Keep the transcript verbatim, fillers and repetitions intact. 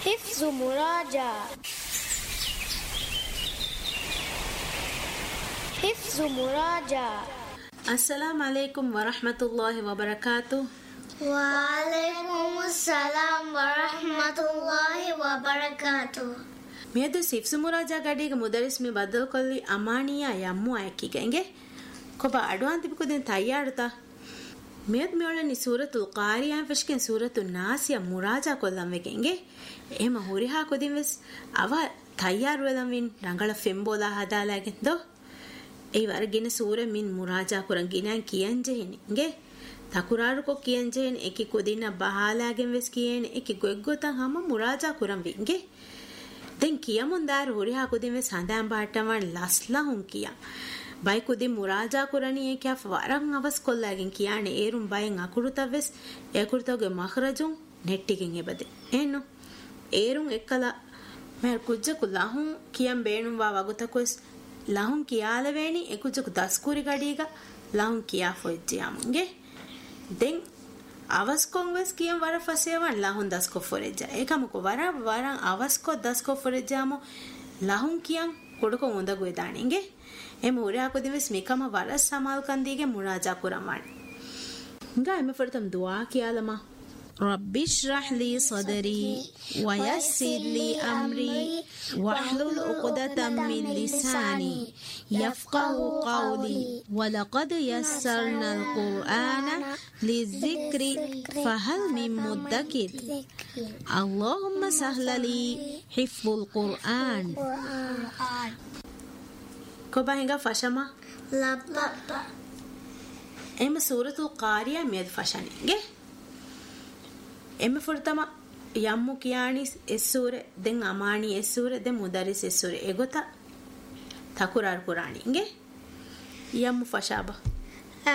حفظ مراجعة حفظ مراجعة. السلام عليكم ورحمة الله وبركاته. وعليكم السلام ورحمة الله وبركاته. ميدو حفظ مراجعة گاඩියක මුදරිස් මේ බදල් කොල්ලි අමානියා යම්මු අයකිගෙන්ගේ කොබ අඩුවන් තිබු කොදෙන් තයාරුතා මෙයත් මෙවලනි සූරතුල් කාරියා ෆෂ්කෙන් සූරතුන් නාසියා මුරාජා කොල්ලම් වෙගෙන්ගේ එහෙම හුරිහා කොදින් වෙස් අව තයාරු වෙලම් වින් රංගල ෆෙම්බෝලා හදාලාගෙන් දෝ ඒ වර්ගින සූර මින් මුරාජා කරන් ගිනන් කියන් ජෙහිනිගේ තකුරාරු කො කියන් ජෙහින එකි කොදින බහාලාගෙන් වෙස් කියන එකි ගොග්ගොතන් හැම මුරාජා කරන් වින්ගේ දැන් කියමුන් දාර හුරිහා කොදින් වෙස් හඳන් බාට්ටවන් ලස්ලා හුන් කියා බයි කුදි මුරාජා කරණියේ කැෆ වරන් අවස් කොල්ලාගෙන් කියන්නේ ඒරුම් බයෙන් අකුරුතවෙස් ඒකුරුතගේ මහරජුන් නෙට්ටිකින් එබද එන්නෝ ඒරුම් එක්කලා මෙල් කුජ්ජකු ලහුන් කියම් බේනුම් වා වගතකොස් ලහුන් කියාල වේනි එකුජකු දස්කුරි ගඩීග ලහුන් කියා ෆොජ්ජියම්ගේ දෙන් අවස් කොන්වස් කියම් වර ෆසේවන් ලහුන් දස්කො ෆොරෙජ්ජා ඒකමකෝ වර වරන් අවස් කො දස්කො ෆොරෙජ්ජාමෝ ලහුන් කියම් කොඩකො හොඳ ගොයදානින්ගේ එම උරයා කොදිවස් මේකම වරස් සමාල් කන්දීගේ මුරාජා කරවන්නේ ගා එම ෆර්තම් දුආ කියාලම رب اشرح لي صدري ويسر لي أمري واحلل عقدة من لساني يفقه قولي ولقد يسرنا القرآن للذكر فهل من مدكر اللهم سهل لي حفظ القرآن كوبا هنگا فشما لبا එම සූරතුල් කාරියා මෙද ෆෂනින්ගේ එම ෆුර්තම යම්මු කියානිස් එස්සූර දෙන් අමානි එස්සූර දෙ මුදරිස් එස්සූර එගොත තකුරාර කුරානින්ගේ යම්මු ෆෂාබා